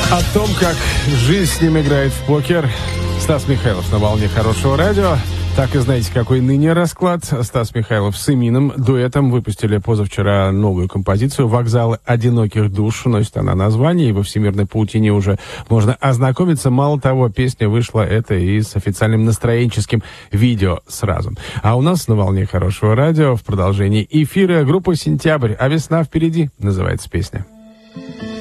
О том, как жизнь с ним играет в покер. Стас Михайлов на волне хорошего радио. Так и знаете, какой ныне расклад. Стас Михайлов с Эмином дуэтом выпустили позавчера новую композицию «Вокзалы одиноких душ». Носит она название, и во всемирной паутине уже можно ознакомиться. Мало того, песня вышла это и с официальным настроенческим видео сразу. А у нас на волне хорошего радио в продолжении эфира группа «Сентябрь», а весна впереди называется песня.